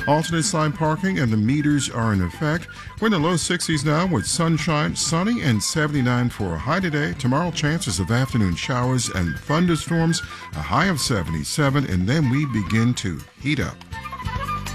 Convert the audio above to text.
Alternate side parking and the meters are in effect. We're in the low 60s now with sunshine, sunny, and 79 for a high today. Tomorrow, chances of afternoon showers and thunderstorms, a high of 77, and then we begin to heat up.